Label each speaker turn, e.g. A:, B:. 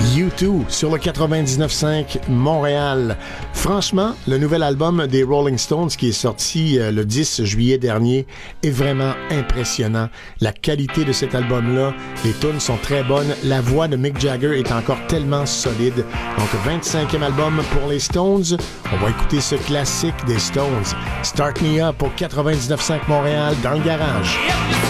A: U2 sur le 99.5 Montréal. Franchement, le nouvel album des Rolling Stones qui est sorti le 10 juillet dernier est vraiment impressionnant. La qualité de cet album-là, les tunes sont très bonnes. La voix de Mick Jagger est encore tellement solide. Donc, 25e album pour les Stones. On va écouter ce classique des Stones. Start Me Up pour 99.5 Montréal dans le garage.